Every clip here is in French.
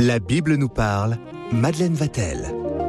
La Bible nous parle, Madeleine Vatel.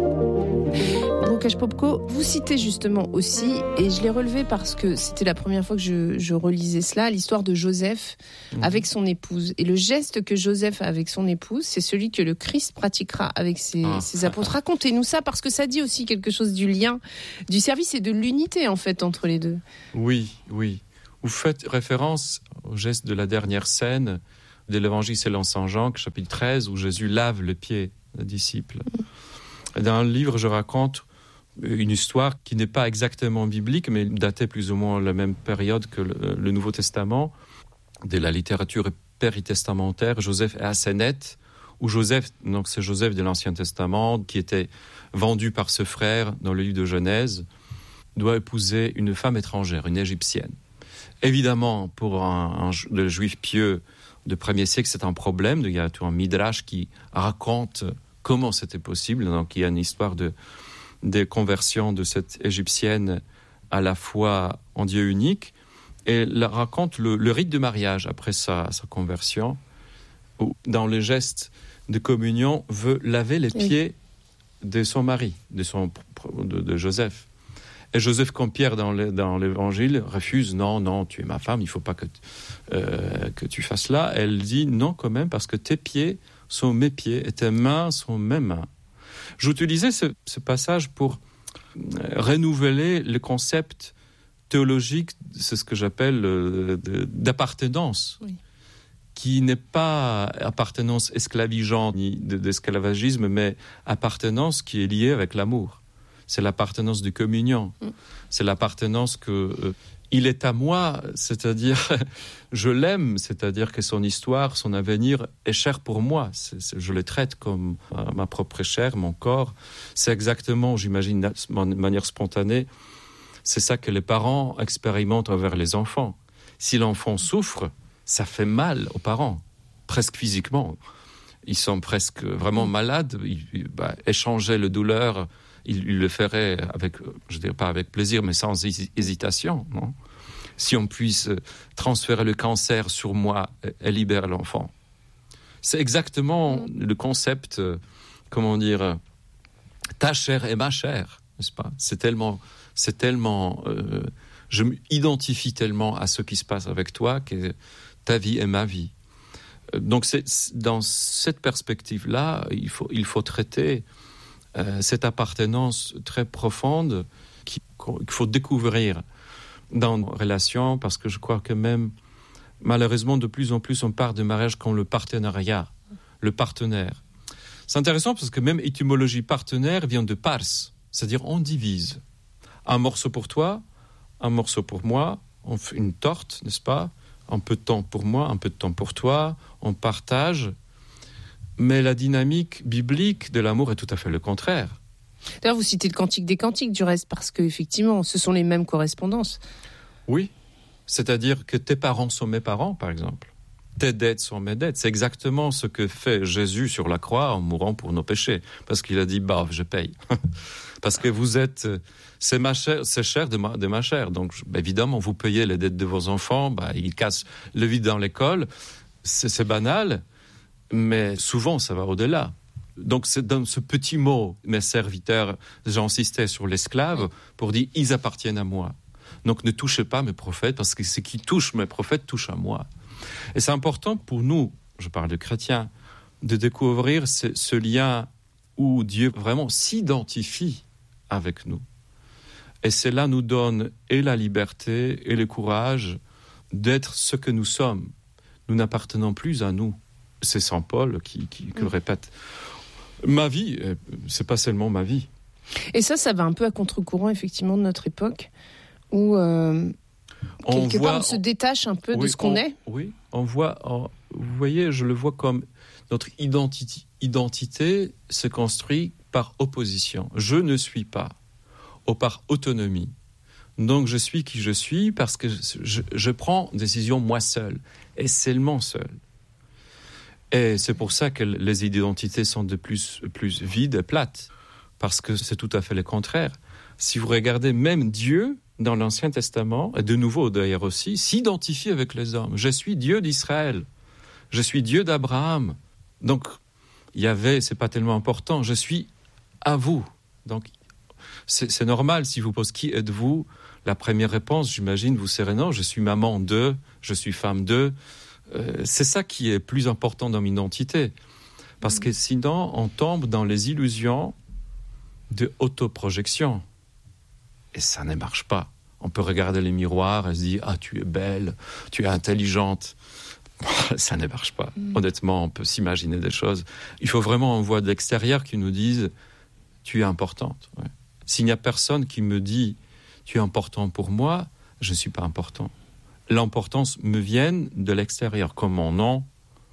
Łukasz Popko, vous citez justement aussi, et je l'ai relevé parce que c'était la première fois que je relisais cela, l'histoire de Joseph avec son épouse. Et le geste que Joseph a avec son épouse, c'est celui que le Christ pratiquera avec ses apôtres. Racontez-nous ça, parce que ça dit aussi quelque chose du lien, du service et de l'unité en fait entre les deux. Oui. Vous faites référence au geste de la dernière scène de l'évangile selon Saint Jean, chapitre 13, où Jésus lave les pieds des disciples. Dans le livre, je raconte une histoire qui n'est pas exactement biblique, mais datée plus ou moins à la même période que le Nouveau Testament, de la littérature péritestamentaire, Joseph et Asénète, où Joseph, donc c'est Joseph de l'Ancien Testament, qui était vendu par ce frère dans le livre de Genèse, doit épouser une femme étrangère, une égyptienne. Évidemment, pour le juif pieux de 1er siècle, c'est un problème. Il y a tout un midrash qui raconte comment c'était possible. Donc, il y a une histoire de conversion de cette égyptienne à la foi en Dieu unique. Et elle raconte le rite de mariage après sa conversion, où, dans le geste de communion, veut laver les pieds de son mari, de Joseph. Et Joseph, comme Pierre dans l'évangile, refuse, non, tu es ma femme, il ne faut pas que tu fasses cela. Elle dit non quand même, parce que tes pieds sont mes pieds et tes mains sont mes mains. J'utilisais ce passage pour renouveler le concept théologique, c'est ce que j'appelle d'appartenance, qui n'est pas appartenance esclavagisante ni d'esclavagisme, mais appartenance qui est liée avec l'amour. C'est l'appartenance de communion. C'est l'appartenance que il est à moi, c'est-à-dire je l'aime, c'est-à-dire que son histoire, son avenir est cher pour moi. Je le traite comme ma propre chair, mon corps. C'est exactement, j'imagine, de manière spontanée, c'est ça que les parents expérimentent envers les enfants. Si l'enfant souffre, ça fait mal aux parents, presque physiquement. Ils sont presque vraiment malades. Échanger la douleur, il le ferait avec, je dirais pas avec plaisir, mais sans hésitation, non ? Si on puisse transférer le cancer sur moi et libérer l'enfant. C'est exactement le concept, ta chair et ma chair, n'est-ce pas ? C'est tellement, je m'identifie tellement à ce qui se passe avec toi que ta vie est ma vie. Donc c'est dans cette perspective-là, il faut traiter cette appartenance très profonde qu'il faut découvrir dans nos relations, parce que je crois que même, malheureusement, de plus en plus, on parle de mariage comme le partenariat, le partenaire. C'est intéressant parce que même étymologie partenaire vient de pars, c'est-à-dire on divise. Un morceau pour toi, un morceau pour moi, on fait une torte, n'est-ce pas ? Un peu de temps pour moi, un peu de temps pour toi, on partage. Mais la dynamique biblique de l'amour est tout à fait le contraire. D'ailleurs, vous citez le Cantique des Cantiques, du reste, parce qu'effectivement, ce sont les mêmes correspondances. Oui, c'est-à-dire que tes parents sont mes parents, par exemple. Tes dettes sont mes dettes. C'est exactement ce que fait Jésus sur la croix en mourant pour nos péchés. Parce qu'il a dit, je paye. Parce que vous êtes, c'est ma chair, c'est cher de ma chair. Donc, évidemment, vous payez les dettes de vos enfants, ils cassent le vide dans l'école. C'est banal. Mais souvent, ça va au-delà. Donc, c'est dans ce petit mot, mes serviteurs, j'insistais sur l'esclave, pour dire, ils appartiennent à moi. Donc, ne touchez pas mes prophètes, parce que ce qui touche mes prophètes touche à moi. Et c'est important pour nous, je parle de chrétiens, de découvrir ce lien où Dieu vraiment s'identifie avec nous. Et cela nous donne et la liberté et le courage d'être ce que nous sommes. Nous n'appartenons plus à nous. C'est Saint Paul qui le répète. Ma vie, c'est pas seulement ma vie. Et ça va un peu à contre-courant, effectivement, de notre époque, où quelque part on se détache un peu de ce qu'on est. Oui, on voit, vous voyez, je le vois comme notre identité se construit par opposition. Je ne suis pas, ou par autonomie. Donc je suis qui je suis parce que je prends des décisions moi seul, et seulement seul. Et c'est pour ça que les identités sont de plus vides et plates, parce que c'est tout à fait le contraire. Si vous regardez même Dieu, dans l'Ancien Testament, et de nouveau d'ailleurs aussi, s'identifie avec les hommes. Je suis Dieu d'Israël, je suis Dieu d'Abraham. Donc Yahvé, c'est pas tellement important. Je suis à vous. Donc, c'est normal si vous posez qui êtes-vous. La première réponse, j'imagine, vous serez non. Je suis maman de, je suis femme de. C'est ça qui est plus important dans mon identité. Parce que sinon, on tombe dans les illusions de autoprojection. Et ça ne marche pas. On peut regarder les miroirs et se dire « Ah, tu es belle, tu es intelligente ». Ça ne marche pas. Honnêtement, on peut s'imaginer des choses. Il faut vraiment une voix de l'extérieur qui nous dise « Tu es importante ». Ouais. S'il n'y a personne qui me dit « Tu es important pour moi », je ne suis pas important. L'importance me vient de l'extérieur, comme mon nom.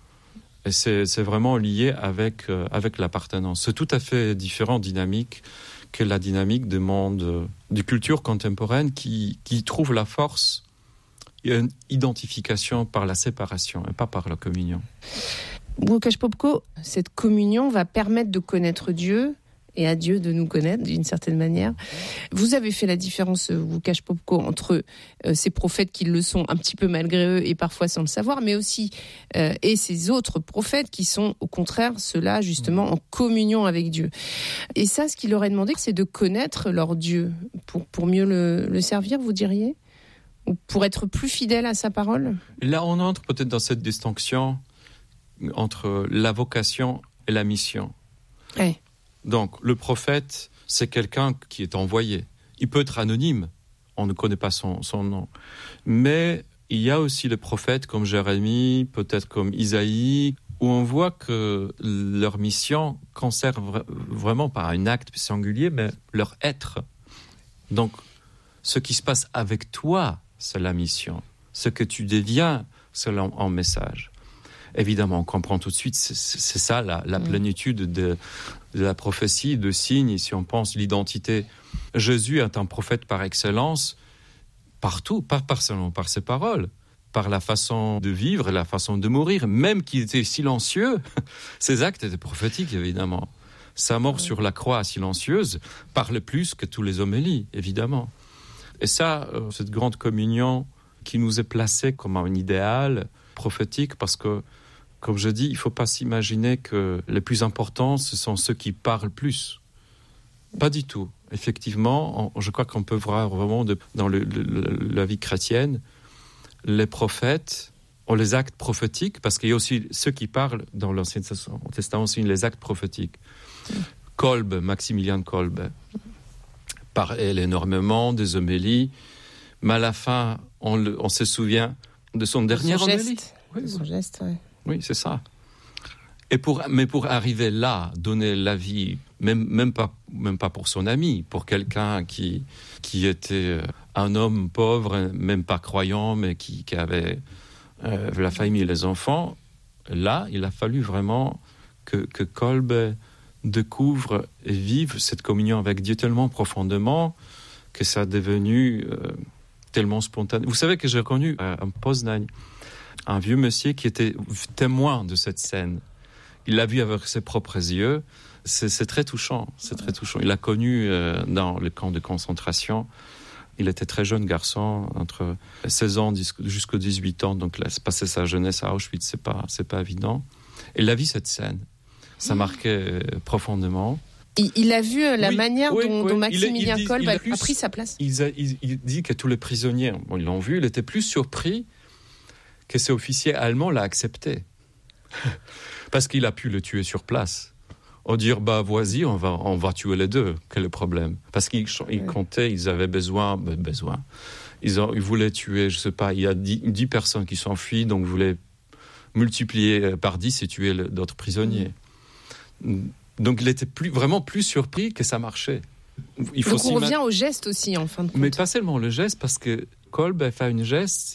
Et c'est vraiment lié avec l'appartenance. C'est tout à fait différent dynamique que la dynamique des mondes, des cultures contemporaines qui trouvent la force et une identification par la séparation et pas par la communion. Łukasz Popko, cette communion va permettre de connaître Dieu et à Dieu de nous connaître d'une certaine manière. Vous avez fait la différence, Łukasz Popko, entre ces prophètes qui le sont un petit peu malgré eux et parfois sans le savoir, mais aussi et ces autres prophètes qui sont au contraire ceux-là justement en communion avec Dieu. Et ça, ce qu'il leur est demandé, c'est de connaître leur Dieu pour mieux le servir, vous diriez ? Ou pour être plus fidèle à sa parole ? Là, on entre peut-être dans cette distinction entre la vocation et la mission. Ouais. Donc, le prophète, c'est quelqu'un qui est envoyé. Il peut être anonyme, on ne connaît pas son nom. Mais il y a aussi les prophètes comme Jérémie, peut-être comme Isaïe, où on voit que leur mission conserve vraiment pas un acte singulier, mais leur être. Donc, ce qui se passe avec toi, c'est la mission. Ce que tu deviens, c'est un message. Évidemment, on comprend tout de suite, c'est ça la plénitude de la prophétie, de signes. Si on pense l'identité, Jésus est un prophète par excellence, partout, pas seulement par ses paroles, par la façon de vivre et la façon de mourir. Même qu'il était silencieux, ses actes étaient prophétiques, évidemment. Sa mort sur la croix silencieuse parle plus que tous les homélies, évidemment. Et ça, cette grande communion qui nous est placée comme un idéal prophétique, parce que, comme je dis, il ne faut pas s'imaginer que les plus importants, ce sont ceux qui parlent plus. Pas du tout. Effectivement, je crois qu'on peut voir vraiment dans la vie chrétienne, les prophètes ont les actes prophétiques, parce qu'il y a aussi ceux qui parlent dans l'Ancien Testament, aussi les actes prophétiques. Kolbe, Maximilien Kolbe, parle énormément des homélies, mais à la fin, on se souvient de son dernier homélie. Oui, son geste, oui. Oui, c'est ça. Mais pour arriver là, donner la vie, même pas pour son ami, pour quelqu'un qui était un homme pauvre, même pas croyant, mais qui avait la famille et les enfants, là, il a fallu vraiment que Kolbe découvre et vive cette communion avec Dieu tellement profondément que ça a devenu tellement spontané. Vous savez que j'ai connu à Poznań un vieux monsieur qui était témoin de cette scène. Il l'a vu avec ses propres yeux. C'est très touchant. C'est très touchant. Il l'a connu dans le camp de concentration. Il était très jeune garçon, entre 16 ans jusqu'à 18 ans. Donc, passer sa jeunesse à Auschwitz, c'est pas évident. Et il a vu cette scène. Ça marquait profondément. Il a vu la manière dont Maximilien Kolbe a pris sa place. Il dit que tous les prisonniers, ils l'ont vu, il était plus surpris que ces officiers allemands l'ont accepté. Parce qu'il a pu le tuer sur place. On dire, vas-y, on va tuer les deux. Quel est le problème? Parce qu'ils comptaient, ils avaient besoin. Ils voulaient tuer, je sais pas, il y a 10 personnes qui s'enfuient, donc ils voulaient multiplier par 10 et tuer d'autres prisonniers. Donc il était vraiment plus surpris que ça marchait. Donc on revient au geste aussi, en fin de compte. Mais pas seulement le geste, parce que Kolbe a fait un geste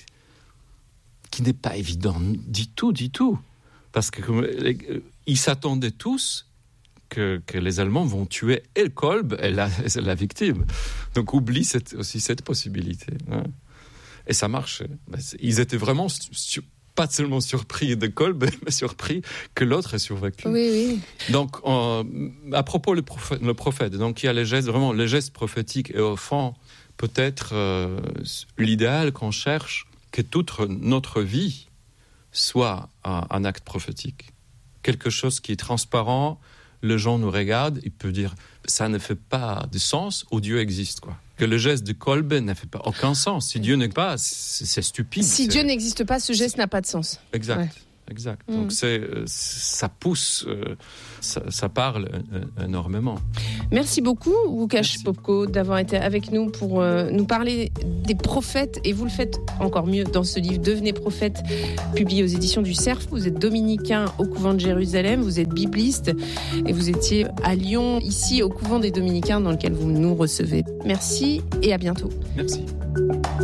qui n'est pas évident du tout. Parce qu'ils s'attendaient tous que les Allemands vont tuer et Kolbe et la victime. Donc oublie aussi cette possibilité. Hein. Et ça marchait. Ils étaient vraiment pas seulement surpris de Kolbe, mais surpris que l'autre ait survécu. Oui. Donc, à propos le prophète, donc il y a les gestes prophétiques, et au fond, peut-être l'idéal qu'on cherche, que toute notre vie soit un acte prophétique. quelque chose qui est transparent, les gens nous regardent, ils peuvent dire ça ne fait pas de sens ou Dieu existe, quoi. Que le geste de Kolbe ne fait pas aucun sens. Si Dieu n'est pas, c'est stupide. Si Dieu n'existe pas, ce geste n'a pas de sens. Exact. Ouais. Exact. Donc ça pousse, ça parle énormément. Merci beaucoup, Łukasz Popko, d'avoir été avec nous pour nous parler des prophètes. Et vous le faites encore mieux dans ce livre, Devenez prophète, publié aux éditions du Cerf. Vous êtes dominicain au couvent de Jérusalem, vous êtes bibliste et vous étiez à Lyon, ici au couvent des dominicains dans lequel vous nous recevez. Merci et à bientôt. Merci.